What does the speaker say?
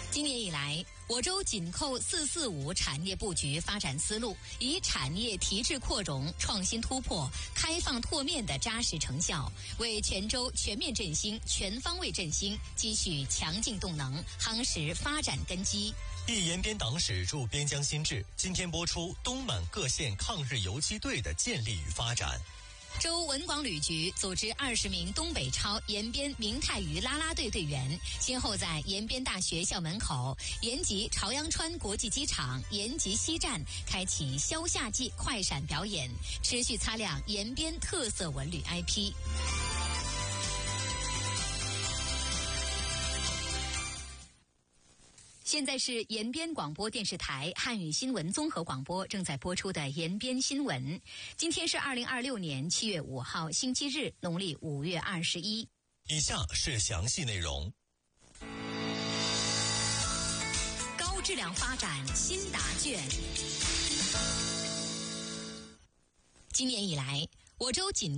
今年以来，我州紧扣445产业布局发展思路，以产业提质扩容、创新突破、开放拓面的扎实成效，为全州全面振兴、全方位振兴积蓄强劲动能，夯实发展根基。 忆延边党史驻边疆新志，今天播出东满各县抗日游击队的建立与发展。 州文广旅局组织20名东北超延边明太鱼啦啦队队员，先后在延边大学校门口、延吉朝阳川国际机场、延吉西站开启消夏季快闪表演，持续擦亮延边特色文旅 IP。现在是延边广播电视台汉语新闻综合广播正在播出的延边新闻。今天是2026年7月5号星期日，农历5月21。 以下是详细内容。 高质量发展新答卷。今年以来，我州紧